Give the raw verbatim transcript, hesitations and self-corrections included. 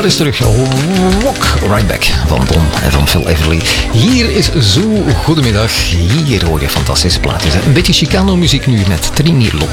daar is terug Walk Right Back van Don en van Phil Everly. Hier is Zo Goedemiddag. Hier hoor je fantastische plaatjes. Een beetje Chicano muziek nu met Trini Lopez.